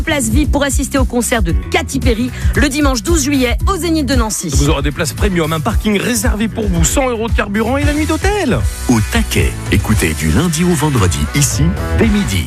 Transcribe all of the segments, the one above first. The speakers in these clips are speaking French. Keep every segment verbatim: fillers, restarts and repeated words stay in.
Place V I P pour assister au concert de Katy Perry le dimanche douze juillet au Zénith de Nancy. Vous aurez des places premium, un parking réservé pour vous, cent euros de carburant et la nuit d'hôtel. Au taquet, écoutez du lundi au vendredi, ici, dès midi.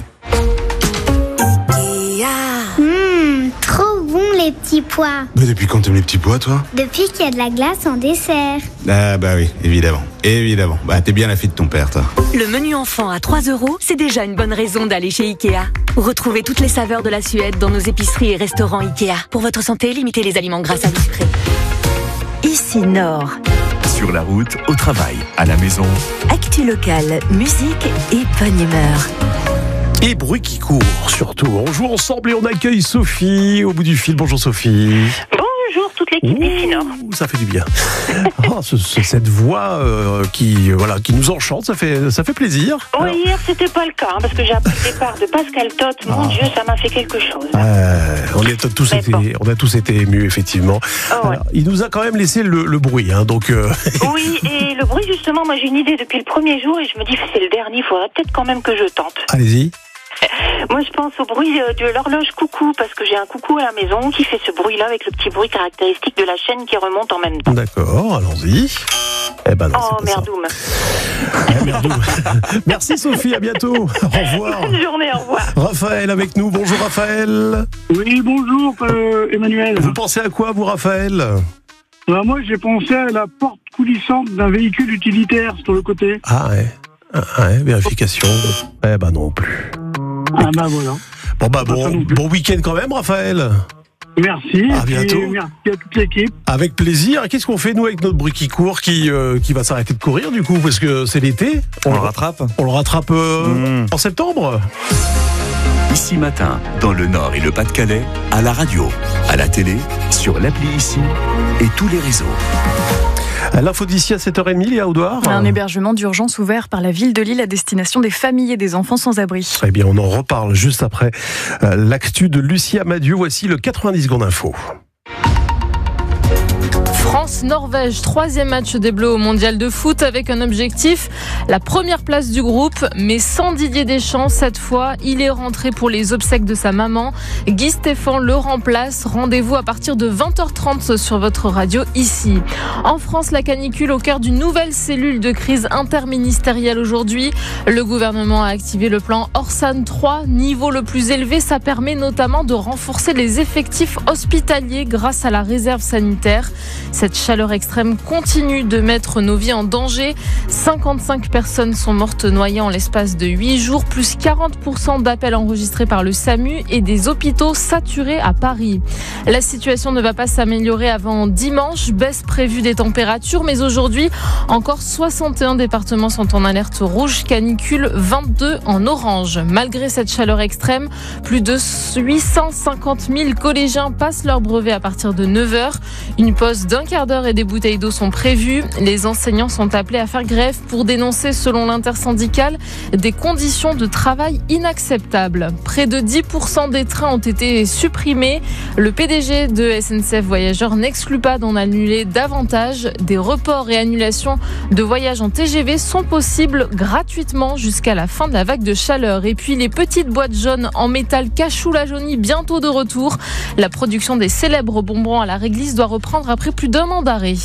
Mmh, trop bon les petits pois. Mais depuis quand t'aimes les petits pois, toi? Depuis qu'il y a de la glace en dessert. Ah bah oui, évidemment, évidemment. Bah t'es bien la fille de ton père, toi. Le menu enfant à trois euros, c'est déjà une bonne raison d'aller chez Ikea. Retrouvez toutes les saveurs de la Suède dans nos épiceries et restaurants Ikea. Pour votre santé, limitez les aliments gras à sucrés. Ici Nord. Sur la route, au travail, à la maison. Actu locale, musique et bonne humeur. Et bruit qui court, surtout. On joue ensemble et on accueille Sophie au bout du fil. Bonjour Sophie. Bonjour toute l'équipe d'ici Nord. Ça fait du bien. Oh, ce, ce, cette voix euh, qui, voilà, qui nous enchante, ça fait, ça fait plaisir. Oui, Alors... hier c'était pas le cas, hein, parce que j'ai appris le départ de Pascal Tot. Mon ah. Dieu, ça m'a fait quelque chose. Euh, on, est tous été, bon. on a tous été émus, effectivement. Oh, ouais. Alors, il nous a quand même laissé le, le bruit. Hein, donc, euh... Oui, et le bruit, justement, moi j'ai une idée depuis le premier jour et je me dis que c'est le dernier, il faudrait peut-être quand même que je tente. Allez-y. Moi, je pense au bruit de l'horloge coucou, parce que j'ai un coucou à la maison qui fait ce bruit-là avec le petit bruit caractéristique de la chaîne qui remonte en même temps. D'accord, allons-y. Eh ben non, oh, merdoum. Eh, merdoum. Merci Sophie, à bientôt. Au revoir. Bonne journée, au revoir. Raphaël avec nous. Bonjour Raphaël. Oui, bonjour euh, Emmanuel. Vous pensez à quoi, vous Raphaël? Alors, moi, j'ai pensé à la porte coulissante d'un véhicule utilitaire sur le côté. Ah ouais, ah, ouais vérification. Eh ben non plus. Ah bah voilà. Bon bah bon, bon week-end quand même, Raphaël. Merci. À bientôt. Merci à toute l'équipe. Avec plaisir. Qu'est-ce qu'on fait nous avec notre bruit qui court, qui euh, qui va s'arrêter de courir du coup parce que c'est l'été. On, on le rattrape. On le rattrape euh, mmh. en septembre. Ici matin, dans le Nord et le Pas-de-Calais, à la radio, à la télé, sur l'appli Ici et tous les réseaux. L'info d'ici à sept heures trente, Léa Audouard. Un hébergement d'urgence ouvert par la ville de Lille à destination des familles et des enfants sans abri. Très bien, on en reparle juste après euh, l'actu de Lucie Amadieu. Voici le quatre-vingt-dix secondes info. France-Norvège, troisième match des Bleus au mondial de foot avec un objectif, la première place du groupe, mais sans Didier Deschamps cette fois. Il est rentré pour les obsèques de sa maman. Guy Stéphane le remplace. Rendez-vous à partir de vingt heures trente sur votre radio ici. En France, la canicule au cœur d'une nouvelle cellule de crise interministérielle aujourd'hui. Le gouvernement a activé le plan Orsan trois, niveau le plus élevé. Ça permet notamment de renforcer les effectifs hospitaliers grâce à la réserve sanitaire. Cette chaleur extrême continue de mettre nos vies en danger. cinquante-cinq personnes sont mortes noyées en l'espace de huit jours, plus quarante pour cent d'appels enregistrés par le SAMU et des hôpitaux saturés à Paris. La situation ne va pas s'améliorer avant dimanche, baisse prévue des températures, mais aujourd'hui, encore soixante et un départements sont en alerte rouge, canicule, vingt-deux en orange. Malgré cette chaleur extrême, plus de huit cent cinquante mille collégiens passent leur brevet à partir de neuf heures. Une pause d'un quart d'heure et des bouteilles d'eau sont prévues. Les enseignants sont appelés à faire grève pour dénoncer, selon l'intersyndicale, des conditions de travail inacceptables. Près de dix pour cent des trains ont été supprimés. Le P D G de S N C F Voyageurs n'exclut pas d'en annuler davantage. Des reports et annulations de voyages en T G V sont possibles gratuitement jusqu'à la fin de la vague de chaleur. Et puis les petites boîtes jaunes en métal Cachou la Jaunie bientôt de retour. La production des célèbres bonbons à la réglisse doit reprendre après plus d'un an d'arrêt.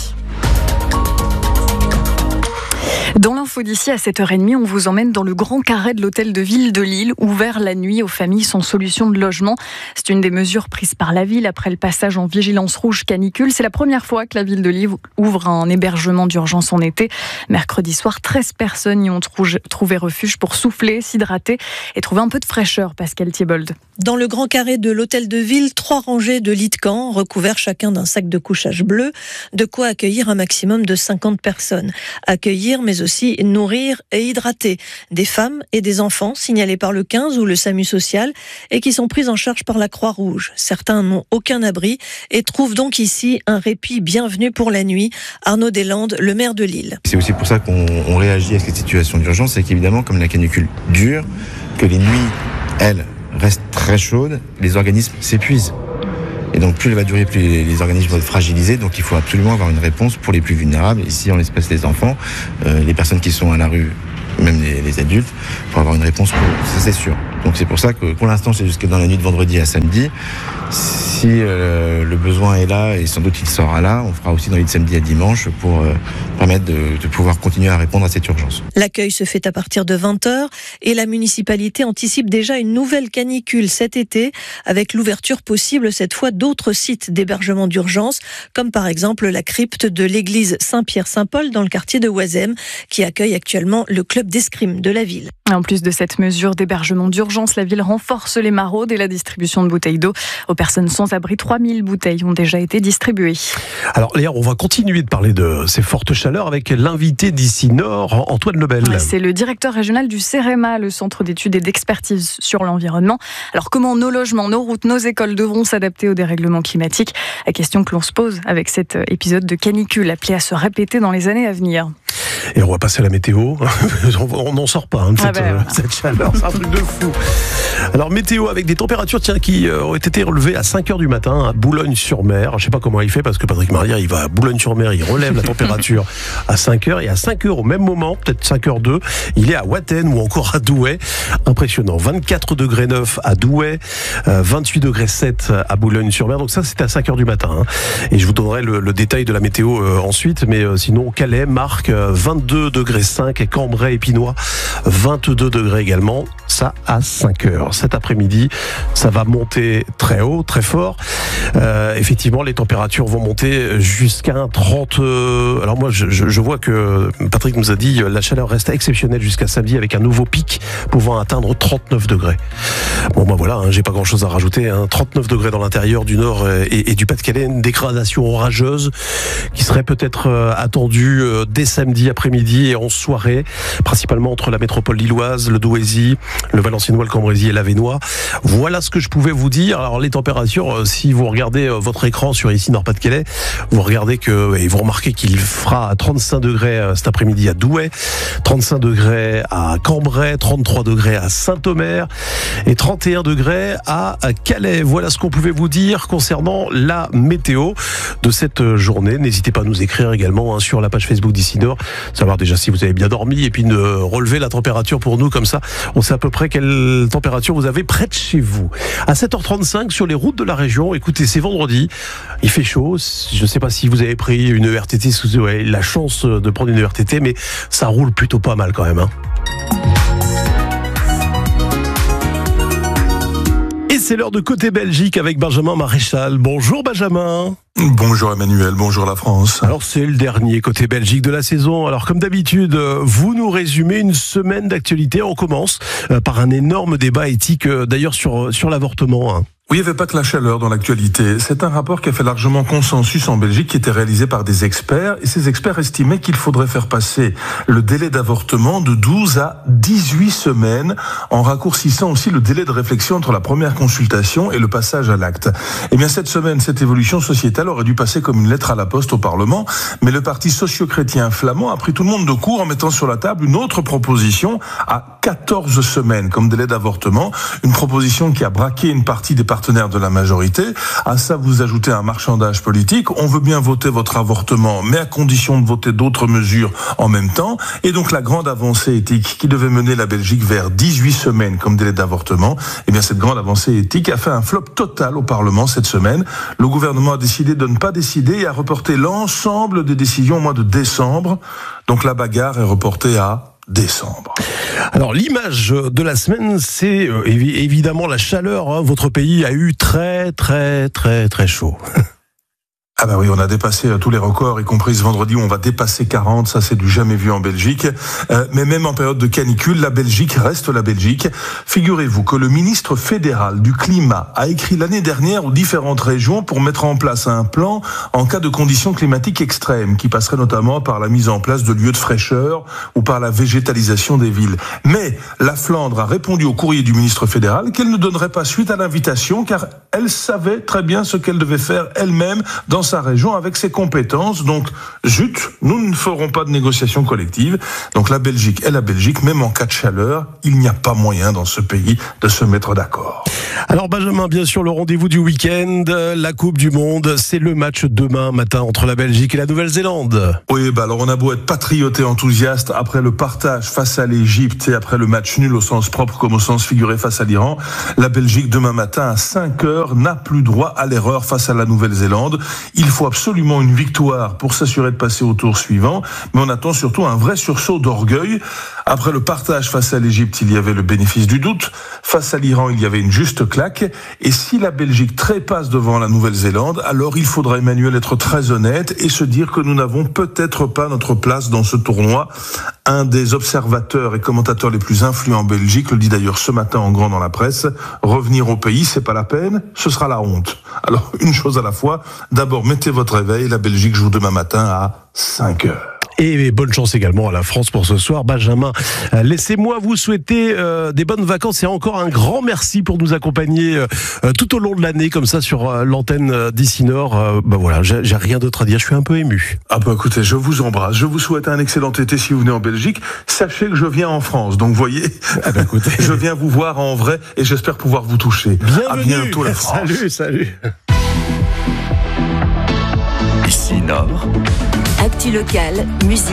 Dans l'info d'ici à sept heures trente, on vous emmène dans le grand carré de l'hôtel de ville de Lille, ouvert la nuit aux familles sans solution de logement. C'est une des mesures prises par la ville après le passage en vigilance rouge canicule. C'est la première fois que la ville de Lille ouvre un hébergement d'urgence en été. Mercredi soir, treize personnes y ont trouvé refuge pour souffler, s'hydrater et trouver un peu de fraîcheur. Pascal Thiebold. Dans le grand carré de l'hôtel de ville, trois rangées de lits de camp, recouverts chacun d'un sac de couchage bleu, de quoi accueillir un maximum de cinquante personnes. Accueillir, mais aussi nourrir et hydrater des femmes et des enfants signalés par le quinze ou le SAMU social et qui sont pris en charge par la Croix-Rouge. Certains n'ont aucun abri et trouvent donc ici un répit bienvenu pour la nuit. Arnaud Deslandes, le maire de Lille. C'est aussi pour ça qu'on on réagit à cette situation d'urgence, c'est qu'évidemment, comme la canicule dure, que les nuits, elles, restent très chaudes, les organismes s'épuisent. Et donc plus elle va durer, plus les, les organismes vont être fragilisés. Donc il faut absolument avoir une réponse pour les plus vulnérables. Ici, en l'espèce des enfants, euh, les personnes qui sont à la rue même les, les adultes, pour avoir une réponse pour eux. Ça, c'est sûr. Donc c'est pour ça que pour l'instant, c'est jusque dans la nuit de vendredi à samedi. Si euh, le besoin est là, et sans doute il sera là, on fera aussi dans la nuit de samedi à dimanche pour euh, permettre de, de pouvoir continuer à répondre à cette urgence. L'accueil se fait à partir de vingt heures et la municipalité anticipe déjà une nouvelle canicule cet été avec l'ouverture possible cette fois d'autres sites d'hébergement d'urgence comme par exemple la crypte de l'église Saint-Pierre-Saint-Paul dans le quartier de Oisem qui accueille actuellement le club d'escrime de la ville. En plus de cette mesure d'hébergement d'urgence, la ville renforce les maraudes et la distribution de bouteilles d'eau aux personnes sans abri. trois mille bouteilles ont déjà été distribuées. Alors Léa, on va continuer de parler de ces fortes chaleurs avec l'invité d'ici Nord, Antoine Lebel. C'est le directeur régional du CEREMA, le Centre d'études et d'expertise sur l'environnement. Alors comment nos logements, nos routes, nos écoles devront s'adapter au dérèglement climatique? La question que l'on se pose avec cet épisode de canicule appelé à se répéter dans les années à venir. Et on va passer à la météo. On n'en sort pas hein, de cette, ah ben, euh, cette chaleur, c'est un truc de fou. Alors météo avec des températures tiens, qui euh, ont été relevées à cinq heures du matin à Boulogne-sur-Mer. Je ne sais pas comment il fait parce que Patrick Marière, il va à Boulogne-sur-Mer, il relève la température à cinq heures. Et à cinq heures au même moment, peut-être cinq heures deux, il est à Watten ou encore à Douai. Impressionnant. vingt-quatre degrés neuf à Douai, euh, vingt-huit degrés sept à Boulogne-sur-Mer. Donc ça, c'était à cinq heures du matin. Hein. Et je vous donnerai le, le détail de la météo euh, ensuite. Mais euh, sinon, Calais marque euh, vingt-deux degrés cinq et Cambrai et Pinois vingt-deux degrés également. Ça à cinq heures. Cet après-midi, ça va monter très haut, très fort. Euh, effectivement, les températures vont monter jusqu'à un trente. Euh, alors moi, je, je vois que Patrick nous a dit la chaleur reste exceptionnelle jusqu'à samedi avec un nouveau pic pouvant atteindre trente-neuf degrés. Bon ben voilà, hein, j'ai pas grand-chose à rajouter. Hein, trente-neuf degrés dans l'intérieur du Nord et, et du Pas-de-Calais, une dégradation orageuse qui serait peut-être euh, attendue euh, dès samedi après-midi et en soirée, principalement entre la métropole lilloise, le Douaisis, le Valenciennois, le Cambrésis et l'Avesnois. Voilà ce que je pouvais vous dire. Alors les températures, si vous regardez votre écran sur ici Nord-Pas-de-Calais, vous regardez que et vous remarquez qu'il fera trente-cinq degrés cet après-midi à Douai, trente-cinq degrés à Cambrai, trente-trois degrés à Saint-Omer et trente et un degrés à Calais. Voilà ce qu'on pouvait vous dire concernant la météo de cette journée. N'hésitez pas à nous écrire également hein, sur la page Facebook d'Ici Nord, savoir déjà si vous avez bien dormi et puis de relever la température pour nous comme ça. On sait à peu près quelle température vous avez près de chez vous. À sept heures trente-cinq sur les routes de la région, écoutez, c'est vendredi, il fait chaud. Je ne sais pas si vous avez pris une E R T T, si vous avez la chance de prendre une E R T T, mais ça roule plutôt pas mal quand même. Hein. Et c'est l'heure de Côté Belgique avec Benjamin Maréchal. Bonjour Benjamin. Bonjour Emmanuel, bonjour la France. Alors c'est le dernier Côté Belgique de la saison. Alors comme d'habitude, vous nous résumez une semaine d'actualité. On commence par un énorme débat éthique d'ailleurs sur, sur l'avortement. Hein. Oui, il n'y avait pas que la chaleur dans l'actualité. C'est un rapport qui a fait largement consensus en Belgique, qui était réalisé par des experts. Et ces experts estimaient qu'il faudrait faire passer le délai d'avortement de douze à dix-huit semaines, en raccourcissant aussi le délai de réflexion entre la première consultation et le passage à l'acte. Eh bien, cette semaine, cette évolution sociétale aurait dû passer comme une lettre à la poste au Parlement. Mais le parti socio-chrétien flamand a pris tout le monde de court en mettant sur la table une autre proposition à quatorze semaines comme délai d'avortement. Une proposition qui a braqué une partie des partenaires de la majorité. À ça, vous ajoutez un marchandage politique. On veut bien voter votre avortement, mais à condition de voter d'autres mesures en même temps. Et donc, la grande avancée éthique qui devait mener la Belgique vers dix-huit semaines comme délai d'avortement, eh bien, cette grande avancée éthique a fait un flop total au Parlement cette semaine. Le gouvernement a décidé de ne pas décider et a reporté l'ensemble des décisions au mois de décembre. Donc, la bagarre est reportée à décembre. Alors l'image de la semaine, c'est euh, évidemment la chaleur. Hein. Votre pays a eu très très très très chaud. Ah bah oui, on a dépassé tous les records, y compris ce vendredi où on va dépasser quarante, ça c'est du jamais vu en Belgique. Euh, mais même en période de canicule, la Belgique reste la Belgique. Figurez-vous que le ministre fédéral du climat a écrit l'année dernière aux différentes régions pour mettre en place un plan en cas de conditions climatiques extrêmes, qui passerait notamment par la mise en place de lieux de fraîcheur ou par la végétalisation des villes. Mais la Flandre a répondu au courrier du ministre fédéral qu'elle ne donnerait pas suite à l'invitation, car elle savait très bien ce qu'elle devait faire elle-même dans sa région avec ses compétences. Donc, zut, nous ne ferons pas de négociation collective. Donc la Belgique est la Belgique, même en cas de chaleur, il n'y a pas moyen dans ce pays de se mettre d'accord. Alors Benjamin, bien sûr, le rendez-vous du week-end, la Coupe du Monde, c'est le match demain matin entre la Belgique et la Nouvelle-Zélande. Oui, bah alors on a beau être patriote et enthousiaste après le partage face à l'Égypte et après le match nul au sens propre comme au sens figuré face à l'Iran, la Belgique demain matin à cinq heures n'a plus droit à l'erreur face à la Nouvelle-Zélande. Il faut absolument une victoire pour s'assurer de passer au tour suivant, mais on attend surtout un vrai sursaut d'orgueil. Après le partage face à l'Égypte, il y avait le bénéfice du doute. Face à l'Iran, il y avait une juste claque. Et si la Belgique trépasse devant la Nouvelle-Zélande, alors il faudra, Emmanuel, être très honnête et se dire que nous n'avons peut-être pas notre place dans ce tournoi. Un des observateurs et commentateurs les plus influents en Belgique le dit d'ailleurs ce matin en grand dans la presse. Revenir au pays, c'est pas la peine, ce sera la honte. Alors, une chose à la fois. D'abord, mettez votre réveil. La Belgique joue demain matin à cinq heures. Et bonne chance également à la France pour ce soir. Benjamin, laissez-moi vous souhaiter euh, des bonnes vacances et encore un grand merci pour nous accompagner euh, tout au long de l'année comme ça sur euh, l'antenne d'Ici Nord. Euh, ben voilà, j'ai, j'ai rien d'autre à dire, je suis un peu ému. Ah bah écoutez, je vous embrasse, je vous souhaite un excellent été si vous venez en Belgique. Sachez que je viens en France, donc voyez, ah bah écoutez. Je viens vous voir en vrai et j'espère pouvoir vous toucher. Bienvenue. À bientôt la France. Salut, salut. Ici Nord. Actu locale, musique.